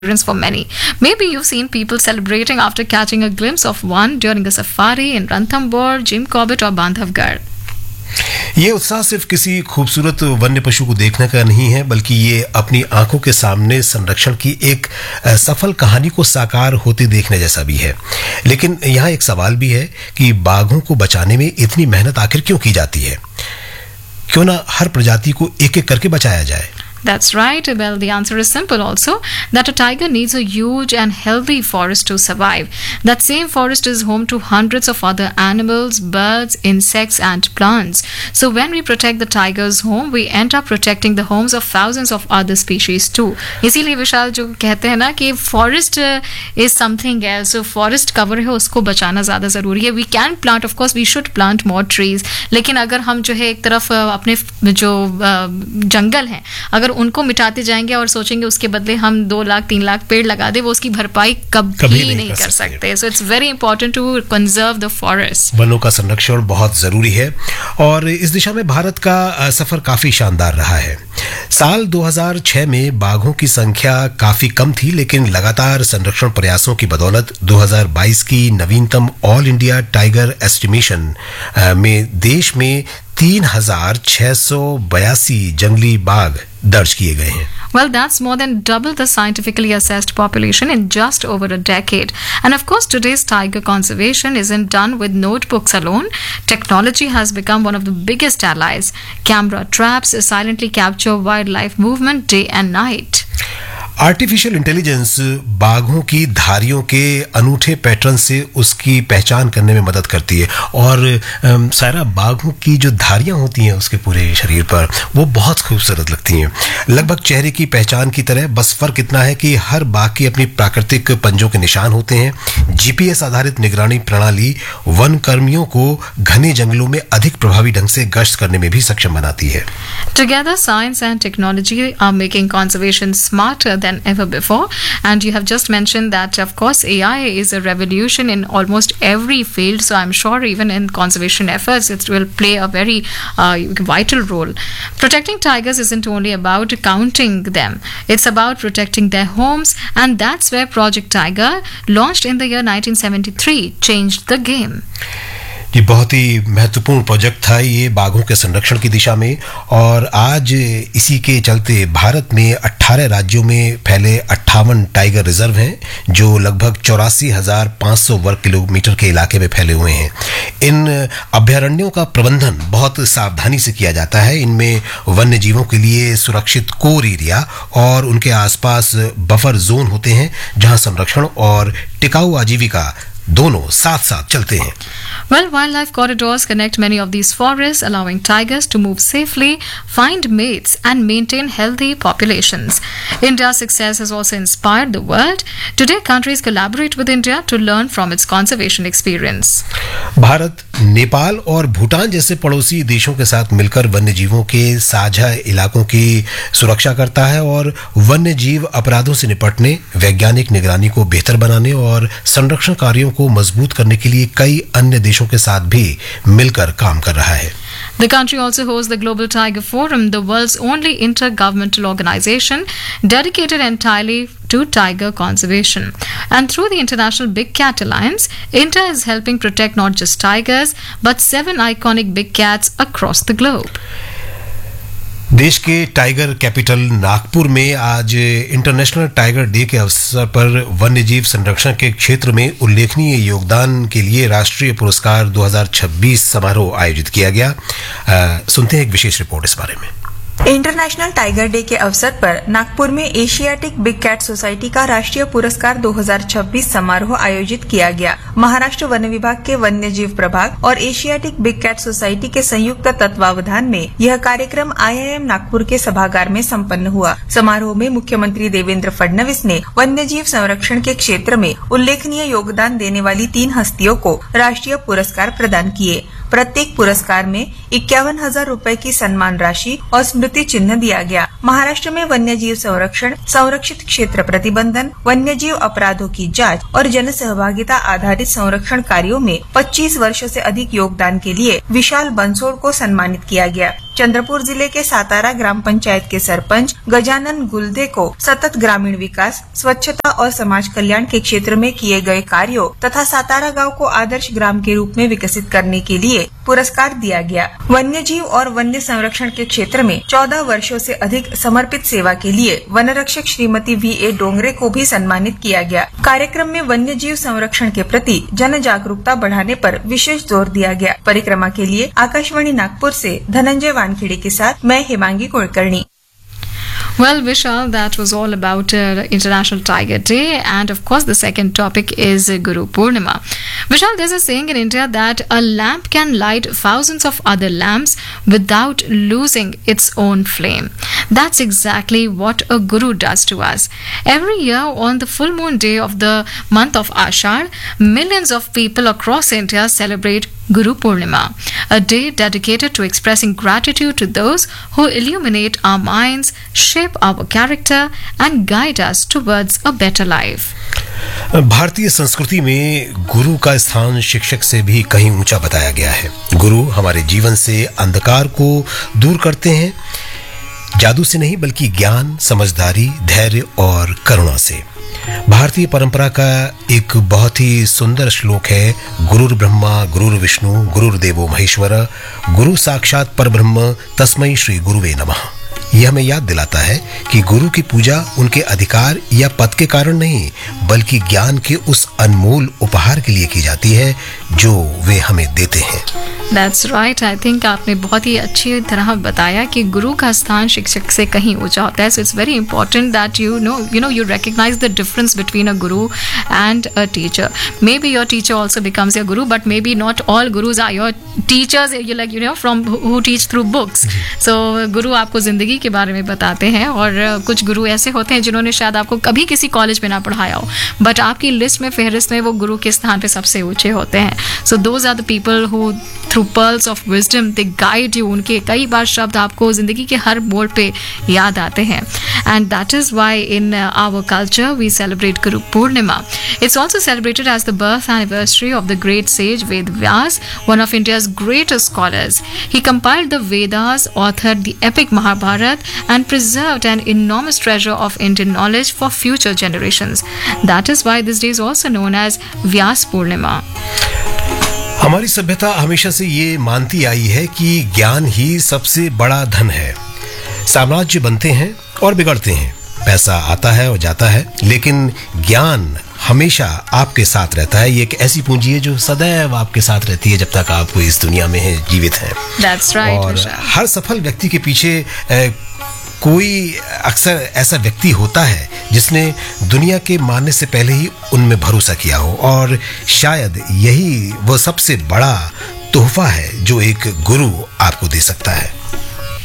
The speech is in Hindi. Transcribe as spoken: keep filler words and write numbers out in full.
for many. Maybe you've seen people celebrating after catching a glimpse of one during a safari in Ranthambore, Jim Corbett or Bandhavgarh. ये उत्साह सिर्फ किसी खूबसूरत वन्य पशु को देखने का नहीं है, बल्कि ये अपनी आंखों के सामने संरक्षण की एक सफल कहानी को साकार होते देखने जैसा भी है। लेकिन यहाँ एक सवाल भी है कि बाघों को बचाने में इतनी मेहनत आखिर क्यों की जाती है? क्यों ना हर प्रजाति को एक एक करके बचाया जाए? That's right. Well, the answer is simple also, that a tiger needs a huge and healthy forest to survive. That same forest is home to hundreds of other animals, birds, insects and plants. So when we protect the tiger's home, we end up protecting the homes of thousands of other species too. इसीलिए विशाल जो कहते हैं ना कि forest is something else. So forest cover है, उसको बचाना ज़्यादा ज़रूरी है. We can plant, of course, we should plant more trees. लेकिन अगर हम जो है एक तरफ अपने जो जंगल हैं, अगर उनको मिटाते जाएंगे और सोचेंगे उसके बदले हम दो लाख तीन लाख पेड़ लगा दे, वो उसकी भरपाई कभी, कभी नहीं, नहीं कर, कर सकते. So it's very important to conserve the forest. वनों का संरक्षण बहुत जरूरी है और इस दिशा में भारत का सफर काफी शानदार रहा है. साल दो हज़ार छह में बाघों की संख्या काफी कम थी, लेकिन लगातार संरक्षण प्रयासों की बदौलत दो हज़ार बाईस की नवीनतम ऑल इंडिया टाइगर एस्टिमेशन में देश में तीन हजार छह सौ बयासी जंगली बाघ दर्ज किए गए हैं. Well, that's more than double the scientifically assessed population in just over a decade. And of course, today's tiger conservation isn't done with notebooks alone. Technology has become one of the biggest allies. Camera traps silently capture wildlife movement day and night. Artificial intelligence बाघों की धारियों के अनूठे पैटर्न से उसकी पहचान करने में मदद करती है और सारा बाघों की जो धारियां होती हैं उसके पूरे शरीर पर, वो बहुत खूबसूरत लगती हैं, लगभग चेहरे की पहचान की तरह. बस फर्क इतना है कि हर बाघ की अपनी प्राकृतिक पंजों के निशान होते हैं. जीपीएस आधारित निगरानी प्रणाली वन कर्मियों को घने जंगलों में अधिक प्रभावी ढंग से गश्त करने में भी सक्षम बनाती है. Together, science and technology are making conservation smarter than ever before. And you have just mentioned that, of course, A I is a revolution in almost every field. So I'm sure even in conservation efforts, it will play a very uh, vital role. Protecting tigers isn't only about counting them. It's about protecting their homes. And that's where Project Tiger, launched in the year nineteen seventy-three, changed the game. ये बहुत ही महत्वपूर्ण प्रोजेक्ट था ये बाघों के संरक्षण की दिशा में, और आज इसी के चलते भारत में अठारह राज्यों में फैले अट्ठावन टाइगर रिजर्व हैं जो लगभग चौरासी हजार पाँच सौ वर्ग किलोमीटर के इलाके में फैले हुए हैं. इन अभयारण्यों का प्रबंधन बहुत सावधानी से किया जाता है. इनमें वन्य जीवों के लिए सुरक्षित कोर एरिया और उनके आसपास बफर जोन होते हैं जहां संरक्षण और टिकाऊ आजीविका दोनों साथ साथ चलते हैं. Well, wildlife corridors connect many of these forests, allowing tigers to move safely, find mates, and maintain healthy populations. India's success has also inspired the world. Today, countries collaborate with India to learn from its conservation experience. Bharat Nepal और भूटान जैसे पड़ोसी देशों के साथ मिलकर वन्य जीवों के साझा इलाकों की सुरक्षा करता है और वन्य जीव अपराधों से निपटने, वैज्ञानिक निगरानी को बेहतर बनाने और संरक्षण कार्यों को मजबूत करने के लिए कई अन्य देशों के साथ भी मिलकर काम कर रहा है. The country also hosts the Global Tiger Forum, the world's only intergovernmental organization dedicated entirely to tiger conservation. And through the International Big Cat Alliance, India is helping protect not just tigers, but seven iconic big cats across the globe. देश के टाइगर कैपिटल नागपुर में आज इंटरनेशनल टाइगर डे के अवसर पर वन्यजीव संरक्षण के क्षेत्र में उल्लेखनीय योगदान के लिए राष्ट्रीय पुरस्कार दो हज़ार छब्बीस समारोह आयोजित किया गया. आ, सुनते हैं एक विशेष रिपोर्ट इस बारे में. इंटरनेशनल टाइगर डे के अवसर पर नागपुर में एशियाटिक बिग कैट सोसाइटी का राष्ट्रीय पुरस्कार दो हज़ार छब्बीस समारोह आयोजित किया गया. महाराष्ट्र वन विभाग के वन्य जीव प्रभाग और एशियाटिक बिग कैट सोसाइटी के संयुक्त तत्वावधान में यह कार्यक्रम आईआईएम नागपुर के सभागार में संपन्न हुआ. समारोह में मुख्यमंत्री देवेंद्र फडणवीस ने वन्य जीव संरक्षण के क्षेत्र में उल्लेखनीय योगदान देने वाली तीन हस्तियों को राष्ट्रीय पुरस्कार प्रदान किए. प्रत्येक पुरस्कार में इक्यावन हजार रूपए की सम्मान राशि और स्मृति चिन्ह दिया गया. महाराष्ट्र में वन्य जीव संरक्षण, संरक्षित क्षेत्र प्रतिबंधन, वन्य जीव अपराधों की जांच और जन सहभागिता आधारित आधारित संरक्षण कार्यों में पच्चीस वर्षों से अधिक योगदान के लिए विशाल बंसोड़ को सम्मानित किया गया। चंद्रपुर जिले के सातारा ग्राम पंचायत के सरपंच गजानन गुलदे को सतत ग्रामीण विकास, स्वच्छता और समाज कल्याण के क्षेत्र में किए गए कार्यों तथा सातारा गांव को आदर्श ग्राम के रूप में विकसित करने के लिए पुरस्कार दिया गया। वन्य जीव और वन्य संरक्षण के क्षेत्र में चौदह वर्षों से अधिक समर्पित सेवा के लिए वन रक्षक श्रीमती वी ए डोंगरे को भी सम्मानित किया गया। कार्यक्रम में वन्य जीव संरक्षण के प्रति जन जागरूकता बढ़ाने पर विशेष जोर दिया गया। परिक्रमा के लिए आकाशवाणी नागपुर से धनंजय वानखेड़े के साथ मैं Hemangi Kulkarni. Well, Vishal, that was all about uh, International Tiger Day, and of course the second topic is uh, Guru Purnima. Vishal, there's a saying in India that a lamp can light thousands of other lamps without losing its own flame. That's exactly what a guru does to us. Every year on the full moon day of the month of Ashar, millions of people across India celebrate Guru Purnima, a day dedicated to expressing gratitude to those who illuminate our minds, shape our character and guide us towards a better life. भारतीय संस्कृति में गुरु का स्थान शिक्षक से भी कहीं ऊंचा बताया गया है। गुरु हमारे जीवन से अंधकार को दूर करते हैं, जादू से नहीं बल्कि ज्ञान, समझदारी, धैर्य और करुणा से। भारतीय परंपरा का एक बहुत ही सुंदर श्लोक है, गुरुर् ब्रह्मा गुरुर् विष्णु गुरुर्देवो महेश्वर गुरु साक्षात परब्रह्म तस्मै श्री गुरुवे नमः। यह हमें याद दिलाता है कि गुरु की पूजा उनके अधिकार या पद के कारण नहीं बल्कि ज्ञान के उस अनमोल उपहार के लिए की जाती है जो वे हमें देते हैं। That's right. I think आपने बहुत ही अच्छी तरह बताया कि गुरु का स्थान शिक्षक से कहीं ऊंचा होता है. So it's very important that you know, you know, you recognize the difference between a guru and a teacher. Maybe your teacher also becomes your guru, but maybe not all gurus are your teachers. You like you know from who teach through books. So गुरु आपको जिंदगी के बारे में बताते हैं और कुछ गुरु ऐसे होते हैं जिन्होंने शायद आपको कभी किसी कॉलेज में ना पढ़ाया हो, बट आपकी लिस्ट में फहरिस्त में वो गुरु के स्थान पे सबसे ऊंचे होते हैं. So those are the people who through pearls of wisdom they guide you. उनके कई बार शब्द आपको जिंदगी के हर मोड़ पे याद आते हैं. And that is why in our culture we celebrate Guru Purnima. It's also celebrated as the birth anniversary of the great sage Ved Vyas, one of India's greatest scholars. He compiled the Vedas, authored the epic Mahabharata, and preserved an enormous treasure of Indian knowledge for future generations. That is why this day is also known as Vyas Purnima. हमारी सभ्यता हमेशा से ये मानती आई है कि ज्ञान ही सबसे बड़ा धन है. साम्राज्य बनते हैं और बिगड़ते हैं, पैसा आता है और जाता है, लेकिन ज्ञान हमेशा आपके साथ रहता है. ये एक ऐसी पूंजी है जो सदैव आपके साथ रहती है जब तक आप इस दुनिया में हैं, जीवित हैं. That's right, और हर सफल व्यक्ति के पीछे ए, कोई अक्सर ऐसा व्यक्ति होता है जिसने दुनिया के मानने से पहले ही उनमें भरोसा किया हो, और शायद यही वो सबसे बड़ा तोहफा है जो एक गुरु आपको दे सकता है.